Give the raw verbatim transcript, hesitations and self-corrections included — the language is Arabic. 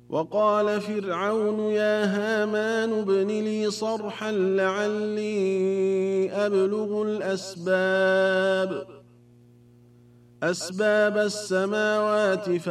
وقال فرعون يا هامان ابن لي صرحا لعلي أبلغ الأسباب أسباب السماوات